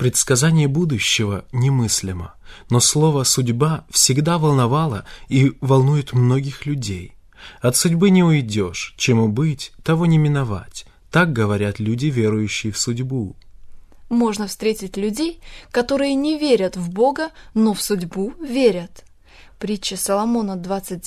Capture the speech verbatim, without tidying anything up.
Предсказание будущего немыслимо, но слово «судьба» всегда волновало и волнует многих людей. От судьбы не уйдешь, чему быть, того не миновать. Так говорят люди, верующие в судьбу. Можно встретить людей, которые не верят в Бога, но в судьбу верят. Притча Соломона двадцать